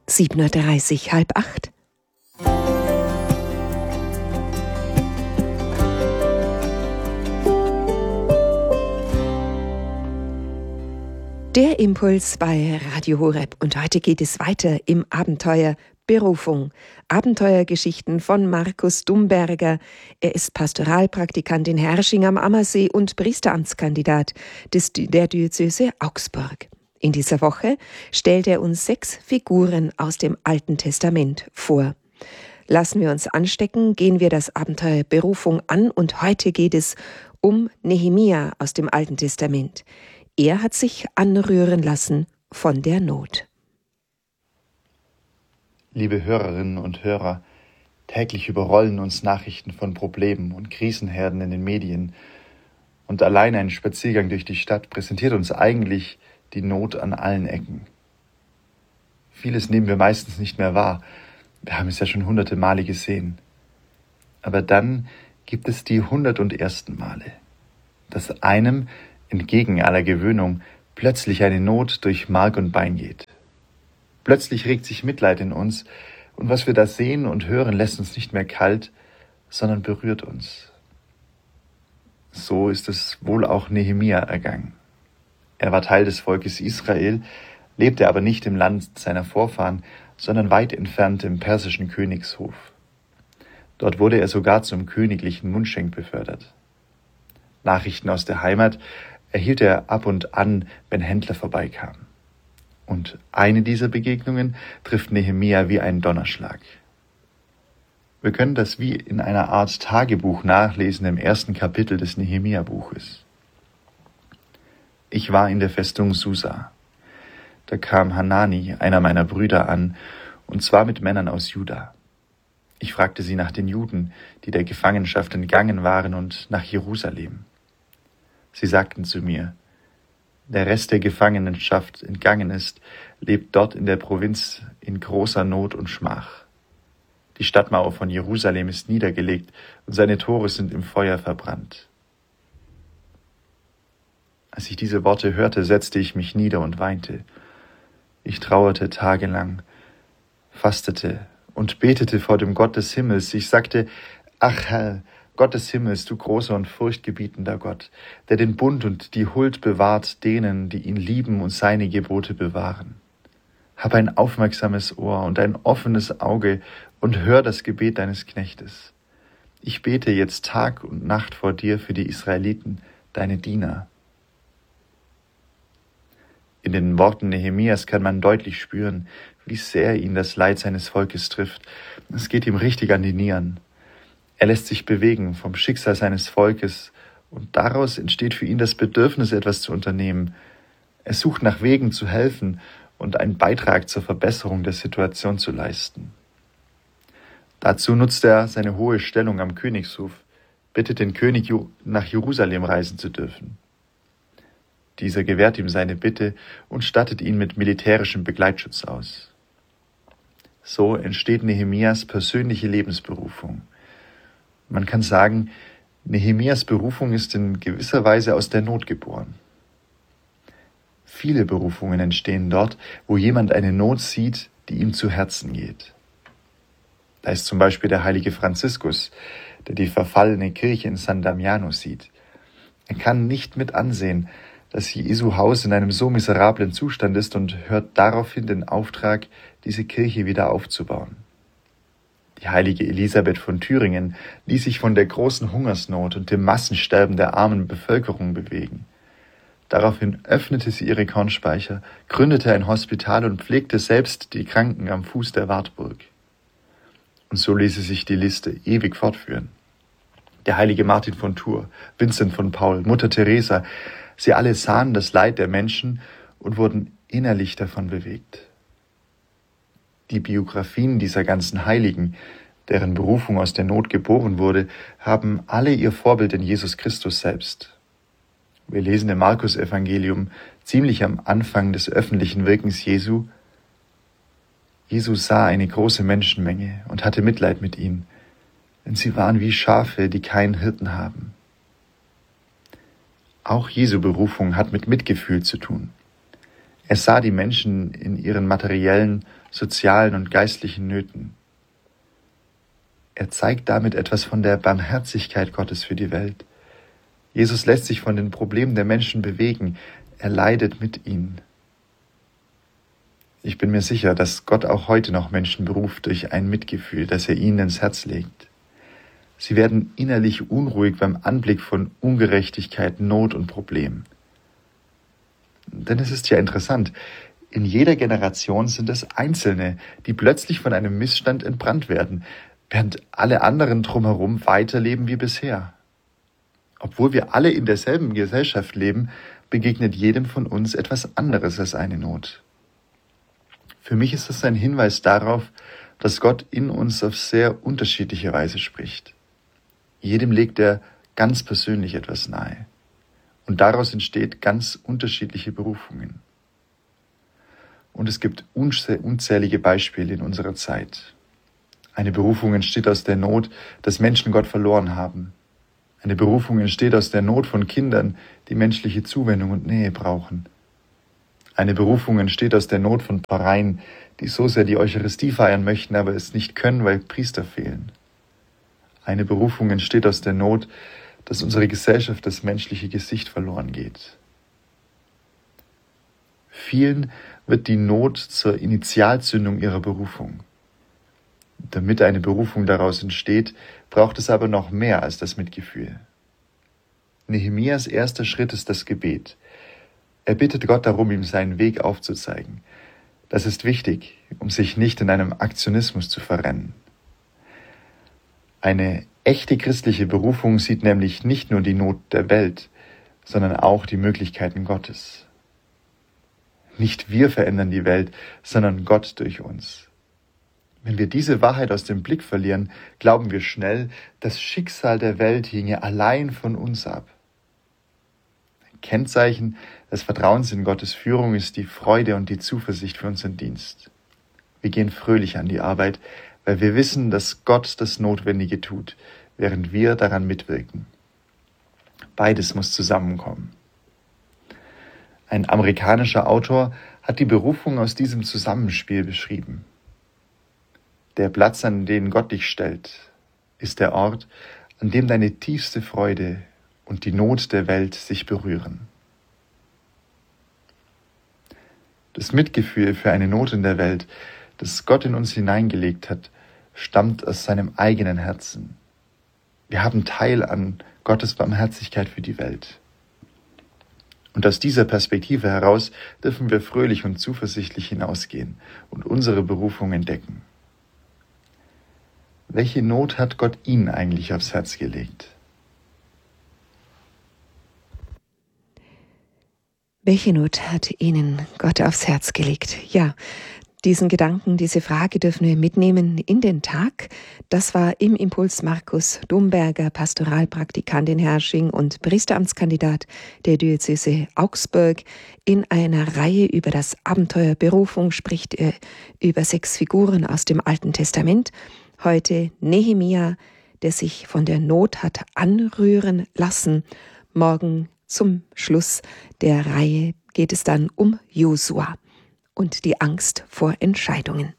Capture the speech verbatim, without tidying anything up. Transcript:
sieben Uhr dreißig, halb acht. Der Impuls bei Radio Horeb. Und heute geht es weiter im Abenteuer Berufung. Abenteuergeschichten von Markus Dumberger. Er ist Pastoralpraktikant in Herrsching am Ammersee und Priesteramtskandidat des, der Diözese Augsburg. In dieser Woche stellt er uns sechs Figuren aus dem Alten Testament vor. Lassen wir uns anstecken, gehen wir das Abenteuer Berufung an und heute geht es um Nehemia aus dem Alten Testament. Er hat sich anrühren lassen von der Not. Liebe Hörerinnen und Hörer, täglich überrollen uns Nachrichten von Problemen und Krisenherden in den Medien. Und allein ein Spaziergang durch die Stadt präsentiert uns eigentlich die Not an allen Ecken. Vieles nehmen wir meistens nicht mehr wahr. Wir haben es ja schon hunderte Male gesehen. Aber dann gibt es die hundert und ersten Male, dass einem entgegen aller Gewöhnung plötzlich eine Not durch Mark und Bein geht. Plötzlich regt sich Mitleid in uns und was wir da sehen und hören, lässt uns nicht mehr kalt, sondern berührt uns. So ist es wohl auch Nehemia ergangen. Er war Teil des Volkes Israel, lebte aber nicht im Land seiner Vorfahren, sondern weit entfernt im persischen Königshof. Dort wurde er sogar zum königlichen Mundschenk befördert. Nachrichten aus der Heimat erhielt er ab und an, wenn Händler vorbeikamen. Und eine dieser Begegnungen trifft Nehemia wie ein Donnerschlag. Wir können das wie in einer Art Tagebuch nachlesen im ersten Kapitel des Nehemia-Buches. Ich war in der Festung Susa. Da kam Hanani, einer meiner Brüder, an, und zwar mit Männern aus Juda. Ich fragte sie nach den Juden, die der Gefangenschaft entgangen waren, und nach Jerusalem. Sie sagten zu mir, der Rest der Gefangenschaft entgangen ist, lebt dort in der Provinz in großer Not und Schmach. Die Stadtmauer von Jerusalem ist niedergelegt und seine Tore sind im Feuer verbrannt. Als ich diese Worte hörte, setzte ich mich nieder und weinte. Ich trauerte tagelang, fastete und betete vor dem Gott des Himmels. Ich sagte, ach Herr, Gott des Himmels, du großer und furchtgebietender Gott, der den Bund und die Huld bewahrt denen, die ihn lieben und seine Gebote bewahren. Hab ein aufmerksames Ohr und ein offenes Auge und hör das Gebet deines Knechtes. Ich bete jetzt Tag und Nacht vor dir für die Israeliten, deine Diener. In den Worten Nehemias kann man deutlich spüren, wie sehr ihn das Leid seines Volkes trifft. Es geht ihm richtig an die Nieren. Er lässt sich bewegen vom Schicksal seines Volkes und daraus entsteht für ihn das Bedürfnis, etwas zu unternehmen. Er sucht nach Wegen zu helfen und einen Beitrag zur Verbesserung der Situation zu leisten. Dazu nutzt er seine hohe Stellung am Königshof, bittet den König, nach Jerusalem reisen zu dürfen. Dieser gewährt ihm seine Bitte und stattet ihn mit militärischem Begleitschutz aus. So entsteht Nehemias persönliche Lebensberufung. Man kann sagen, Nehemias Berufung ist in gewisser Weise aus der Not geboren. Viele Berufungen entstehen dort, wo jemand eine Not sieht, die ihm zu Herzen geht. Da ist zum Beispiel der heilige Franziskus, der die verfallene Kirche in San Damiano sieht. Er kann nicht mit ansehen, dass Jesu Haus in einem so miserablen Zustand ist und hört daraufhin den Auftrag, diese Kirche wieder aufzubauen. Die heilige Elisabeth von Thüringen ließ sich von der großen Hungersnot und dem Massensterben der armen Bevölkerung bewegen. Daraufhin öffnete sie ihre Kornspeicher, gründete ein Hospital und pflegte selbst die Kranken am Fuß der Wartburg. Und so ließe sich die Liste ewig fortführen. Der heilige Martin von Tours, Vincent von Paul, Mutter Teresa, sie alle sahen das Leid der Menschen und wurden innerlich davon bewegt. Die Biografien dieser ganzen Heiligen, deren Berufung aus der Not geboren wurde, haben alle ihr Vorbild in Jesus Christus selbst. Wir lesen im Markus-Evangelium ziemlich am Anfang des öffentlichen Wirkens Jesu: Jesus sah eine große Menschenmenge und hatte Mitleid mit ihnen, denn sie waren wie Schafe, die keinen Hirten haben. Auch Jesu Berufung hat mit Mitgefühl zu tun. Er sah die Menschen in ihren materiellen sozialen und geistlichen Nöten. Er zeigt damit etwas von der Barmherzigkeit Gottes für die Welt. Jesus lässt sich von den Problemen der Menschen bewegen. Er leidet mit ihnen. Ich bin mir sicher, dass Gott auch heute noch Menschen beruft durch ein Mitgefühl, das er ihnen ins Herz legt. Sie werden innerlich unruhig beim Anblick von Ungerechtigkeit, Not und Problemen. Denn es ist ja interessant, in jeder Generation sind es Einzelne, die plötzlich von einem Missstand entbrannt werden, während alle anderen drumherum weiterleben wie bisher. Obwohl wir alle in derselben Gesellschaft leben, begegnet jedem von uns etwas anderes als eine Not. Für mich ist das ein Hinweis darauf, dass Gott in uns auf sehr unterschiedliche Weise spricht. Jedem legt er ganz persönlich etwas nahe. Und daraus entsteht ganz unterschiedliche Berufungen. Und es gibt unzählige Beispiele in unserer Zeit. Eine Berufung entsteht aus der Not, dass Menschen Gott verloren haben. Eine Berufung entsteht aus der Not von Kindern, die menschliche Zuwendung und Nähe brauchen. Eine Berufung entsteht aus der Not von Pfarreien, die so sehr die Eucharistie feiern möchten, aber es nicht können, weil Priester fehlen. Eine Berufung entsteht aus der Not, dass unsere Gesellschaft das menschliche Gesicht verloren geht. Vielen wird die Not zur Initialzündung ihrer Berufung. Damit eine Berufung daraus entsteht, braucht es aber noch mehr als das Mitgefühl. Nehemias erster Schritt ist das Gebet. Er bittet Gott darum, ihm seinen Weg aufzuzeigen. Das ist wichtig, um sich nicht in einem Aktionismus zu verrennen. Eine echte christliche Berufung sieht nämlich nicht nur die Not der Welt, sondern auch die Möglichkeiten Gottes. Nicht wir verändern die Welt, sondern Gott durch uns. Wenn wir diese Wahrheit aus dem Blick verlieren, glauben wir schnell, das Schicksal der Welt hinge allein von uns ab. Ein Kennzeichen des Vertrauens in Gottes Führung ist die Freude und die Zuversicht für unseren Dienst. Wir gehen fröhlich an die Arbeit, weil wir wissen, dass Gott das Notwendige tut, während wir daran mitwirken. Beides muss zusammenkommen. Ein amerikanischer Autor hat die Berufung aus diesem Zusammenspiel beschrieben. Der Platz, an den Gott dich stellt, ist der Ort, an dem deine tiefste Freude und die Not der Welt sich berühren. Das Mitgefühl für eine Not in der Welt, das Gott in uns hineingelegt hat, stammt aus seinem eigenen Herzen. Wir haben Teil an Gottes Barmherzigkeit für die Welt. Und aus dieser Perspektive heraus dürfen wir fröhlich und zuversichtlich hinausgehen und unsere Berufung entdecken. Welche Not hat Gott Ihnen eigentlich aufs Herz gelegt? Welche Not hat Ihnen Gott aufs Herz gelegt? Ja, diesen Gedanken, diese Frage dürfen wir mitnehmen in den Tag. Das war im Impuls Markus Dumberger, Pastoralpraktikant in Herrsching und Priesteramtskandidat der Diözese Augsburg. In einer Reihe über das Abenteuer Berufung spricht er über sechs Figuren aus dem Alten Testament. Heute Nehemia, der sich von der Not hat anrühren lassen. Morgen zum Schluss der Reihe geht es dann um Josua und die Angst vor Entscheidungen.